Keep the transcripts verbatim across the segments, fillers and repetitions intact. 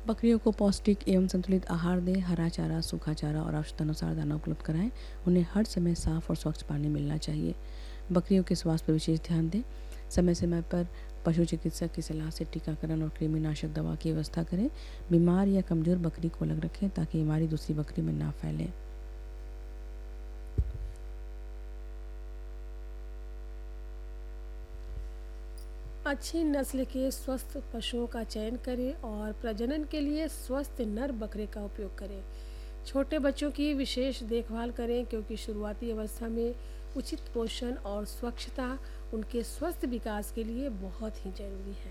बकरियों को पौष्टिक एवं संतुलित आहार दें। हरा चारा, सूखा चारा और आवश्यकतानुसार दाना उपलब्ध कराएं। उन्हें हर समय साफ और स्वच्छ पानी मिलना चाहिए। बकरियों के स्वास्थ्य पर विशेष ध्यान दें। समय समय पर पशु चिकित्सक की सलाह से टीकाकरण और कृमिनाशक दवा की व्यवस्था करें। बीमार या कमज़ोर बकरी को अलग रखें ताकि बीमारी दूसरी बकरी में ना फैले। अच्छी नस्ल के स्वस्थ पशुओं का चयन करें और प्रजनन के लिए स्वस्थ नर बकरे का उपयोग करें। छोटे बच्चों की विशेष देखभाल करें क्योंकि शुरुआती अवस्था में उचित पोषण और स्वच्छता उनके स्वस्थ विकास के लिए बहुत ही जरूरी है।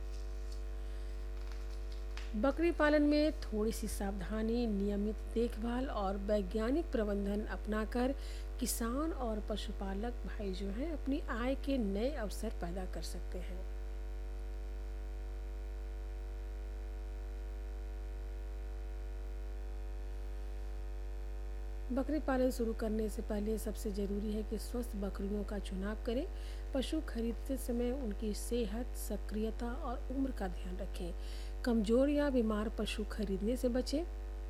बकरी पालन में थोड़ी सी सावधानी, नियमित देखभाल और वैज्ञानिक प्रबंधन अपनाकर किसान और पशुपालक भाई जो हैं अपनी आय के नए अवसर पैदा कर सकते हैं। बकरी पालन शुरू करने से पहले सबसे ज़रूरी है कि स्वस्थ बकरियों का चुनाव करें। पशु खरीदते समय उनकी सेहत, सक्रियता और उम्र का ध्यान रखें। कमज़ोर या बीमार पशु खरीदने से बचें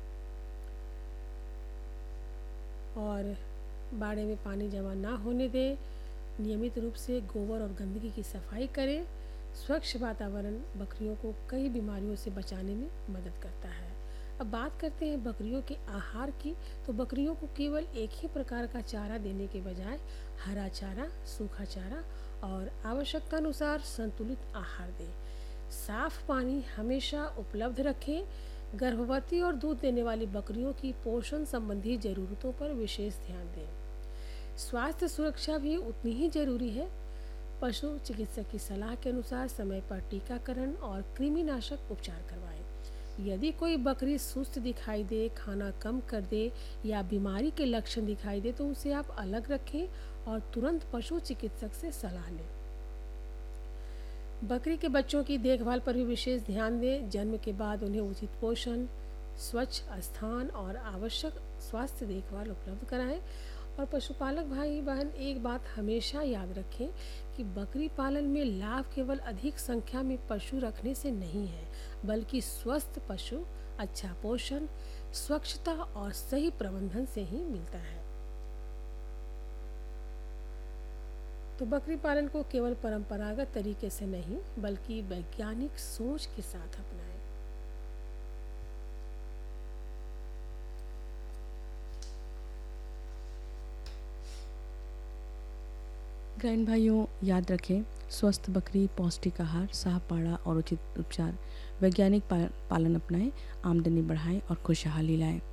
और बाड़े में पानी जमा ना होने दें। नियमित रूप से गोबर और गंदगी की सफाई करें। स्वच्छ वातावरण बकरियों को कई बीमारियों से बचाने में मदद करता है। अब बात करते हैं बकरियों के आहार की। तो बकरियों को केवल एक ही प्रकार का चारा देने के बजाय हरा चारा, सूखा चारा और आवश्यकतानुसार संतुलित आहार दें। साफ पानी हमेशा उपलब्ध रखें। गर्भवती और दूध देने वाली बकरियों की पोषण संबंधी ज़रूरतों पर विशेष ध्यान दें। स्वास्थ्य सुरक्षा भी उतनी ही जरूरी है। पशु चिकित्सक की सलाह के अनुसार समय पर टीकाकरण और कृमिनाशक उपचार करवाएं। यदि कोई बकरी सुस्त दिखाई दे, खाना कम कर दे या बीमारी के लक्षण दिखाई दे तो उसे आप अलग रखें और तुरंत पशु चिकित्सक से सलाह लें। बकरी के बच्चों की देखभाल पर भी विशेष ध्यान दें। जन्म के बाद उन्हें उचित पोषण, स्वच्छ स्थान और आवश्यक स्वास्थ्य देखभाल उपलब्ध कराएं। और पशुपालक भाई बहन एक बात हमेशा याद रखें कि बकरी पालन में लाभ केवल अधिक संख्या में पशु रखने से नहीं है, बल्कि स्वस्थ पशु, अच्छा पोषण, स्वच्छता और सही प्रबंधन से ही मिलता है। तो बकरी पालन को केवल परंपरागत तरीके से नहीं बल्कि वैज्ञानिक सोच के साथ अपनाएं। ग्रामीण भाइयों याद रखें, स्वस्थ बकरी, पौष्टिक आहार, साफ बाड़ा और उचित उपचार, वैज्ञानिक पालन अपनाएं, आमदनी बढ़ाएं और खुशहाली लाएं।